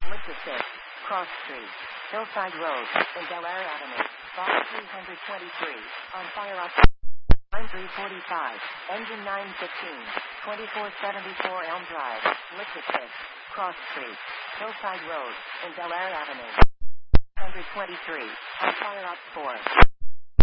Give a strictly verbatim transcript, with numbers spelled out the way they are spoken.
Liquid six, Cross Street, Hillside Road, and Bel Air Avenue, box three hundred twenty-three, on fire up. Line three forty-five, engine nine fifteen, twenty-four seventy-four Elm Drive, Liquid six, Cross Street, Hillside Road, and Bel Air Avenue. one hundred twenty-three, on fire up four.